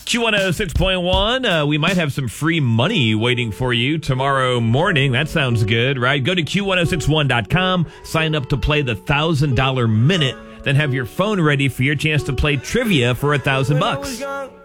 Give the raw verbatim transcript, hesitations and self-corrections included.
Q one oh six point one, uh, we might have some free money waiting for you tomorrow morning. That sounds good, right? Go to Q one oh six one dot com, sign up to play the one thousand dollars minute, then have your phone ready for your chance to play trivia for a thousand bucks.